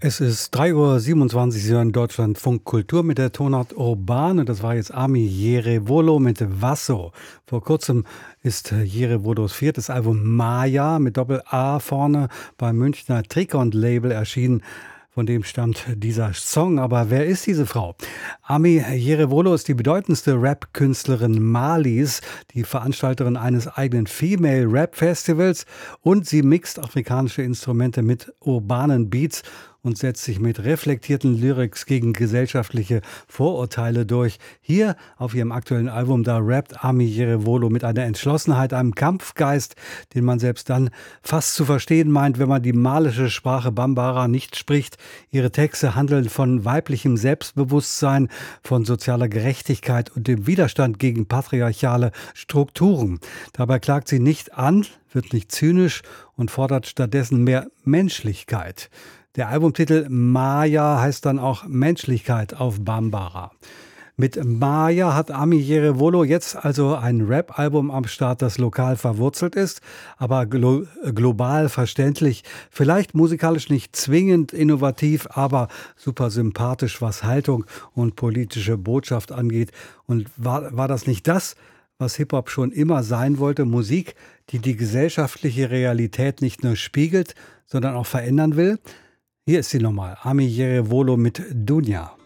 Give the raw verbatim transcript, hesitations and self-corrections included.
Es ist drei Uhr siebenundzwanzig, Sie hören Deutschlandfunk Kultur mit der Tonart Urban und das war jetzt Ami Jerevolo mit Vasso. Vor kurzem ist Jerevolos viertes Album Maya mit Doppel-A vorne beim Münchner Trikont-Label erschienen. Von dem stammt dieser Song. Aber wer ist diese Frau? Ami Jerevolo ist die bedeutendste Rap-Künstlerin Malis, die Veranstalterin eines eigenen Female Rap Festivals und sie mixt afrikanische Instrumente mit urbanen Beats und setzt sich mit reflektierten Lyrics gegen gesellschaftliche Vorurteile durch. Hier auf ihrem aktuellen Album, da rappt Ami Jerevolo mit einer Entschlossenheit, einem Kampfgeist, den man selbst dann fast zu verstehen meint, wenn man die malische Sprache Bambara nicht spricht. Ihre Texte handeln von weiblichem Selbstbewusstsein, von sozialer Gerechtigkeit und dem Widerstand gegen patriarchale Strukturen. Dabei klagt sie nicht an, wird nicht zynisch und fordert stattdessen mehr Menschlichkeit. Der Albumtitel Maya heißt dann auch Menschlichkeit auf Bambara. Mit Maya hat Ami Jerevolo jetzt also ein Rap-Album am Start, das lokal verwurzelt ist, aber glo- global verständlich. Vielleicht musikalisch nicht zwingend innovativ, aber super sympathisch, was Haltung und politische Botschaft angeht. Und war, war das nicht das, was Hip-Hop schon immer sein wollte? Musik, die die gesellschaftliche Realität nicht nur spiegelt, sondern auch verändern will? Hier ist sie nochmal, Ami Jerevolo mit Dunja.